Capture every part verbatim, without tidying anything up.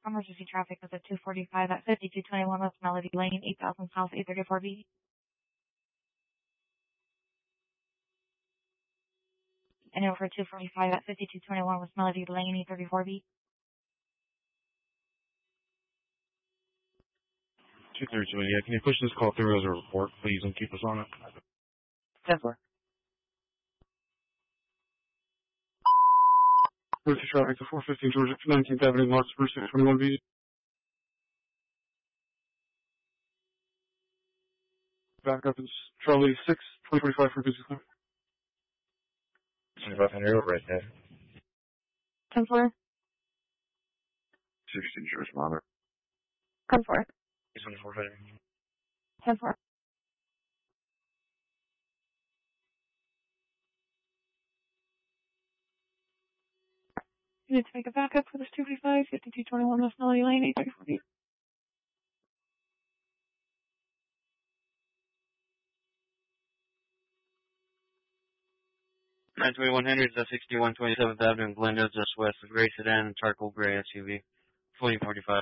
emergency traffic is at two forty-five at fifty-two twenty-one West Melody Lane, eight thousand South, eight thirty-four B. And over two forty-five at fifty-two twenty-one West Melody Lane, eight thirty-four B. two thirty-two, yeah. Can you push this call through as a report, please, and keep us on it? ten four. Emergency traffic to four fifteen Georgia, nineteenth Avenue, Larkspur, six twenty-one B. Backup is Charlie six, twenty forty-five for busy clear. twenty-five hundred right there. ten four. sixteen George Monitor. ten four. twenty-four hundred. ten four. You need to make a backup for this two forty-five, fifty-two twenty-one West Melody Lane, eight thirty-four B. nine twenty-one hundred is at sixty-one twenty-seventh Avenue in Glendale, just west of Gray Sedan and Charcoal Gray S U V. twenty forty-five.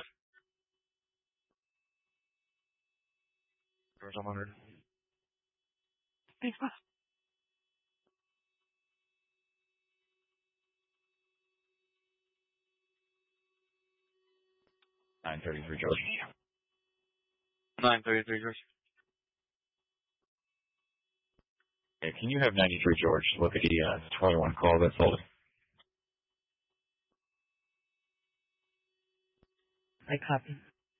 George one hundred. Thanks, boss. nine thirty-three George. nine thirty-three George. Yeah, can you have ninety-three George look at the uh, twenty-one call that's holding? I copy.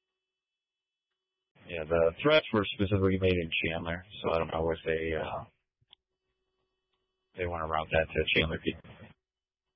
Yeah, the threats were specifically made in Chandler, so I don't know if they uh, they want to route that to Chandler people.